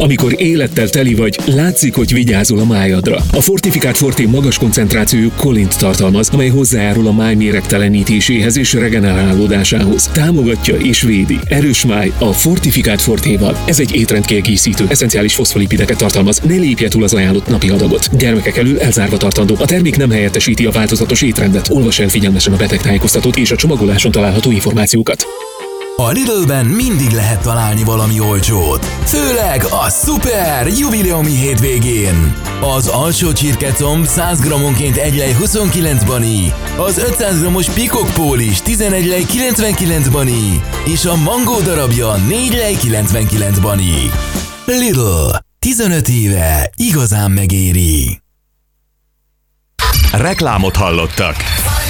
Amikor élettel teli vagy, látszik, hogy vigyázol a májadra. A Fortifikált Forté magas koncentrációjú kolint tartalmaz, amely hozzájárul a máj méregtelenítéséhez és regenerálódásához. Támogatja és védi. Erős máj a Fortifikált Fortéval. Ez egy étrendkiegészítő, eszenciális foszfolipideket tartalmaz, ne lépje túl az ajánlott napi adagot. Gyermekek elől elzárva tartandó. A termék nem helyettesíti a változatos étrendet. Olvass el figyelmesen a betegtájékoztatót és a csomagoláson található információkat. A Lidlben mindig lehet találni valami olcsót. Főleg a szuper jubileumi hétvégén. Az alsó csirkecomb 100 grammonként 1 lej 29 bani, az 500 grammos pikokpól is 11 lej 99 bani, és a mangó darabja 4 lej 99 bani. Lidl. 15 éve igazán megéri. Reklámot hallottak.